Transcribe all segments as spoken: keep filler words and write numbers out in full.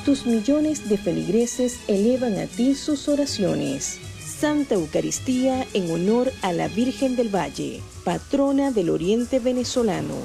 tus millones de feligreses elevan a ti sus oraciones. Santa Eucaristía en honor a la Virgen del Valle, patrona del Oriente venezolano.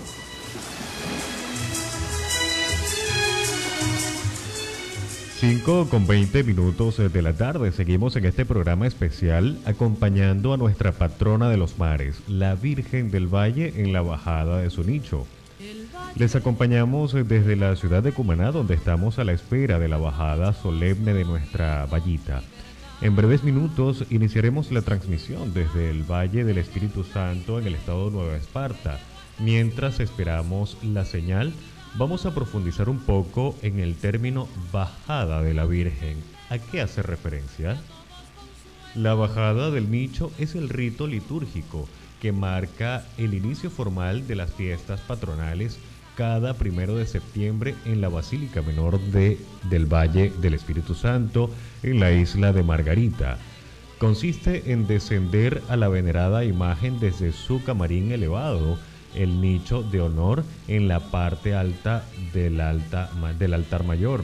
cinco con veinte minutos de la tarde. Seguimos en este programa especial acompañando a nuestra patrona de los mares, la Virgen del Valle, en la bajada de su nicho. Les acompañamos desde la ciudad de Cumaná, donde estamos a la espera de la bajada solemne de nuestra vallita. En breves minutos iniciaremos la transmisión desde el Valle del Espíritu Santo en el estado de Nueva Esparta. Mientras esperamos la señal, vamos a profundizar un poco en el término bajada de la Virgen. ¿A qué hace referencia? La bajada del nicho es el rito litúrgico que marca el inicio formal de las fiestas patronales cada primero de septiembre en la Basílica Menor de, del Valle del Espíritu Santo, en la isla de Margarita. Consiste en descender a la venerada imagen desde su camarín elevado, el nicho de honor en la parte alta del, alta, del altar mayor,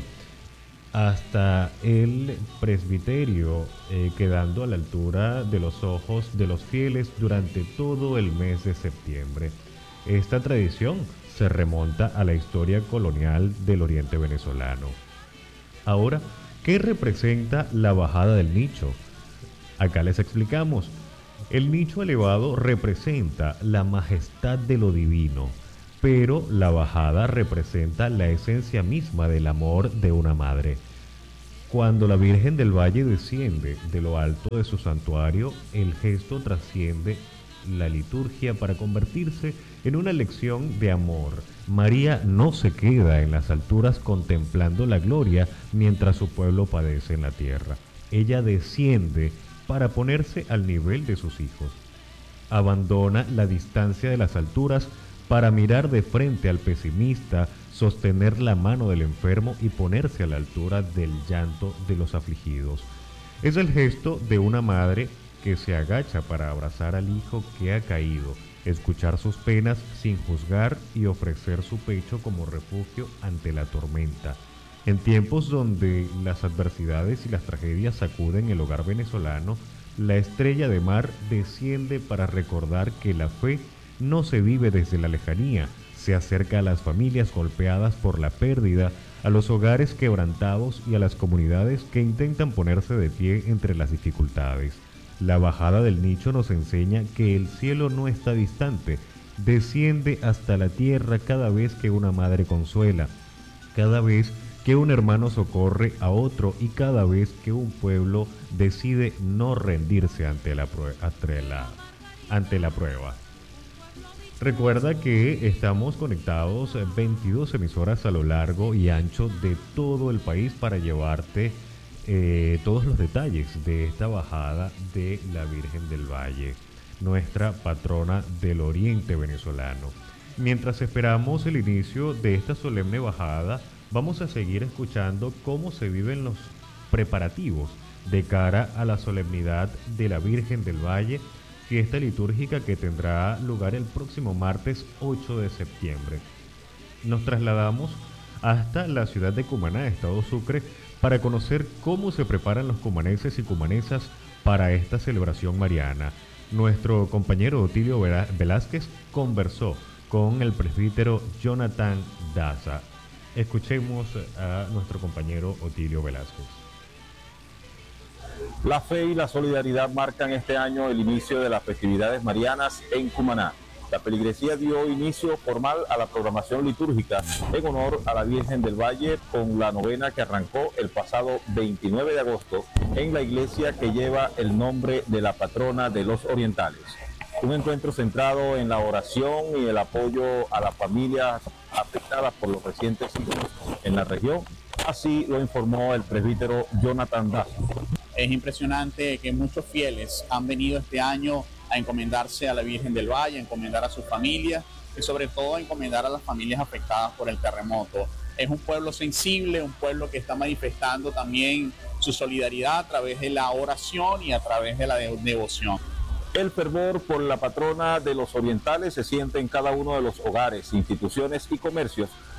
hasta el presbiterio, eh, quedando a la altura de los ojos de los fieles durante todo el mes de septiembre. Esta tradición se remonta a la historia colonial del Oriente venezolano. Ahora, ¿qué representa la bajada del nicho? Acá les explicamos. El nicho elevado representa la majestad de lo divino, pero la bajada representa la esencia misma del amor de una madre. Cuando la Virgen del Valle desciende de lo alto de su santuario, el gesto trasciende la liturgia para convertirse en una lección de amor. María no se queda en las alturas contemplando la gloria mientras su pueblo padece en la tierra. Ella desciende para ponerse al nivel de sus hijos. Abandona la distancia de las alturas para mirar de frente al pesimista, sostener la mano del enfermo y ponerse a la altura del llanto de los afligidos. Es el gesto de una madre que se agacha para abrazar al hijo que ha caído, escuchar sus penas sin juzgar y ofrecer su pecho como refugio ante la tormenta. En tiempos donde las adversidades y las tragedias sacuden el hogar venezolano, la estrella de mar desciende para recordar que la fe no se vive desde la lejanía, se acerca a las familias golpeadas por la pérdida, a los hogares quebrantados y a las comunidades que intentan ponerse de pie entre las dificultades. La bajada del nicho nos enseña que el cielo no está distante, desciende hasta la tierra cada vez que una madre consuela, cada vez que un hermano socorre a otro y cada vez que un pueblo decide no rendirse ante la, ante la, ante la prueba. Recuerda que estamos conectados veintidós emisoras a lo largo y ancho de todo el país para llevarte eh, todos los detalles de esta bajada de la Virgen del Valle, nuestra patrona del Oriente venezolano. Mientras esperamos el inicio de esta solemne bajada, vamos a seguir escuchando cómo se viven los preparativos de cara a la solemnidad de la Virgen del Valle, fiesta litúrgica que tendrá lugar el próximo martes ocho de septiembre. Nos trasladamos hasta la ciudad de Cumaná, estado Sucre, para conocer cómo se preparan los cumaneses y cumanesas para esta celebración mariana. Nuestro compañero Otilio Velázquez conversó con el presbítero Jonathan Daza. Escuchemos a nuestro compañero Otilio Velázquez. La fe y la solidaridad marcan este año el inicio de las festividades marianas en Cumaná. La feligresía dio inicio formal a la programación litúrgica en honor a la Virgen del Valle con la novena que arrancó el pasado veintinueve de agosto en la iglesia que lleva el nombre de la patrona de los orientales. Un encuentro centrado en la oración y el apoyo a las familias afectadas por los recientes sismos en la región. Así lo informó el presbítero Jonathan Daza. Es impresionante que muchos fieles han venido este año a encomendarse a la Virgen del Valle, a encomendar a sus familias y sobre todo a encomendar a las familias afectadas por el terremoto. Es un pueblo sensible, un pueblo que está manifestando también su solidaridad a través de la oración y a través de la de- devoción. El fervor por la patrona de los orientales se siente en cada uno de los hogares, instituciones y comercios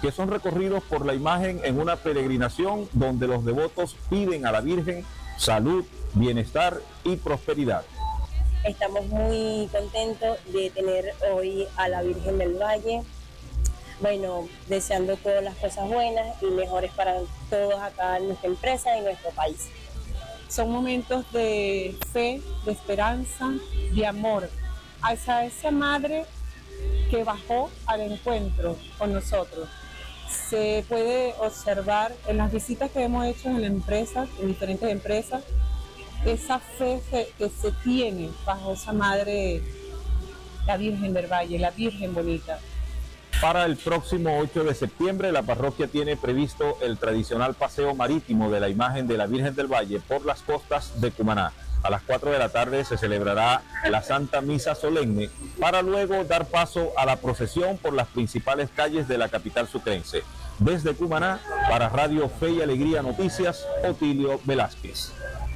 que son recorridos por la imagen en una peregrinación donde los devotos piden a la Virgen salud, bienestar y prosperidad. Estamos muy contentos de tener hoy a la Virgen del Valle, bueno, deseando todas las cosas buenas y mejores para todos acá en nuestra empresa y en nuestro país. Son momentos de fe, de esperanza, de amor hacia esa madre que bajó al encuentro con nosotros. Se puede observar en las visitas que hemos hecho en la empresa, en diferentes empresas, esa fe que se tiene bajo esa madre, la Virgen del Valle, la Virgen bonita. Para el próximo ocho de septiembre, la parroquia tiene previsto el tradicional paseo marítimo de la imagen de la Virgen del Valle por las costas de Cumaná. A las cuatro de la tarde se celebrará la Santa Misa Solemne para luego dar paso a la procesión por las principales calles de la capital sucrense. Desde Cumaná, para Radio Fe y Alegría Noticias, Otilio Velázquez.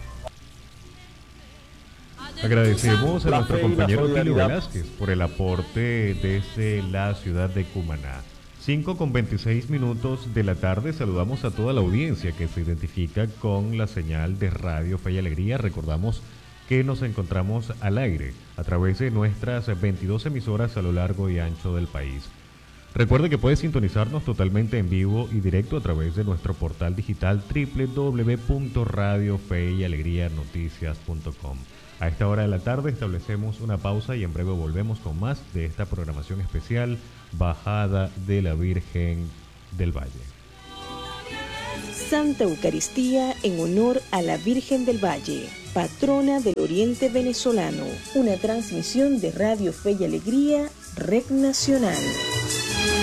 Agradecemos a nuestro compañero Otilio Velázquez por el aporte desde la ciudad de Cumaná. cinco con veintiséis minutos de la tarde, saludamos a toda la audiencia que se identifica con la señal de Radio Fe y Alegría. Recordamos que nos encontramos al aire a través de nuestras veintidós emisoras a lo largo y ancho del país. Recuerde que puede sintonizarnos totalmente en vivo y directo a través de nuestro portal digital doble u doble u doble u punto radio fe y alegría noticias punto com. A esta hora de la tarde establecemos una pausa y en breve volvemos con más de esta programación especial Bajada de la Virgen del Valle. Santa Eucaristía en honor a la Virgen del Valle, patrona del Oriente Venezolano. Una transmisión de Radio Fe y Alegría, Red Nacional.